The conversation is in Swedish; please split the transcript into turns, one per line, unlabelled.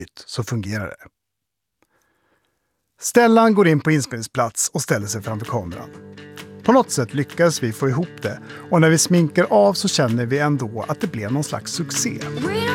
så fungerar det. Stellan går in på inspelningsplats och ställer sig framför kameran. På något sätt lyckades vi få ihop det och när vi sminkar av så känner vi ändå att det blev någon slags succé.